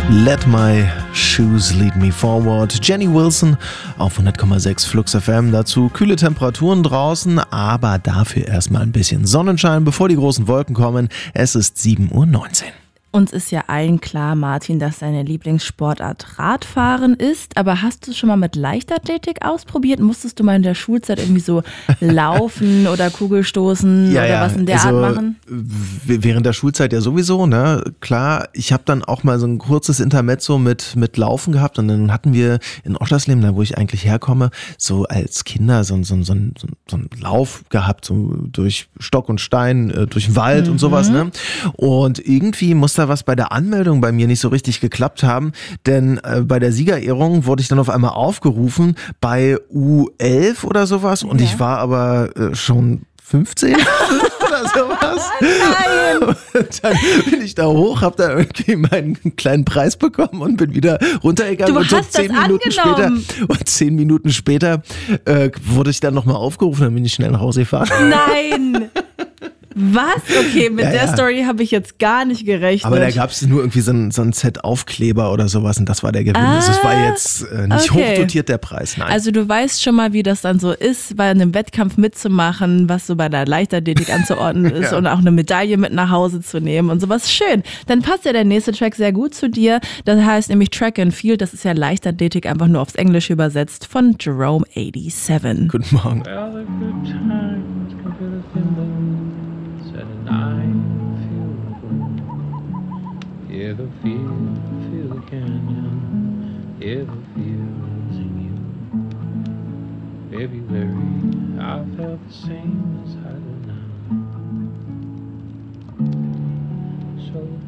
Let My Shoes Lead Me Forward. Jenny Wilson auf 100,6 Flux FM. Dazu kühle Temperaturen draußen, aber dafür erstmal ein bisschen Sonnenschein, bevor die großen Wolken kommen. Es ist 7:19 Uhr. Uns ist ja allen klar, Martin, dass deine Lieblingssportart Radfahren ist. Aber hast du schon mal mit Leichtathletik ausprobiert? Musstest du mal in der Schulzeit irgendwie so laufen oder Kugelstoßen oder was in der Art machen? Während der Schulzeit ja sowieso, ne? Klar, ich habe dann auch mal so ein kurzes Intermezzo mit Laufen gehabt und dann hatten wir in Oschersleben, da wo ich eigentlich herkomme, so als Kinder so einen Lauf gehabt, so durch Stock und Stein, durch den Wald und sowas, ne? Und irgendwie musste da was bei der Anmeldung bei mir nicht so richtig geklappt haben, denn bei der Siegerehrung wurde ich dann auf einmal aufgerufen bei U11 oder sowas und ich war aber schon 15 oder sowas. Nein! Und dann bin ich da hoch, hab da irgendwie meinen kleinen Preis bekommen und bin wieder runtergegangen. Du und hast das angenommen. 10 Minuten später wurde ich dann nochmal aufgerufen, dann bin ich schnell nach Hause gefahren. Nein! Was? Okay, mit der Story habe ich jetzt gar nicht gerechnet. Aber da gab es nur irgendwie so ein Set Aufkleber oder sowas und das war der Gewinn. Also es war jetzt nicht hochdotiert der Preis, nein. Also du weißt schon mal, wie das dann so ist, bei einem Wettkampf mitzumachen, was so bei der Leichtathletik anzuordnen ist und auch eine Medaille mit nach Hause zu nehmen und sowas. Schön. Dann passt ja der nächste Track sehr gut zu dir. Das heißt nämlich Track and Field, das ist ja Leichtathletik einfach nur aufs Englische übersetzt von Jerome 87. Guten Morgen. Well, the good times can feel the feelings and I feel good. Yeah, the feel the canyon. Yeah, the feel's in you. February, I felt the same as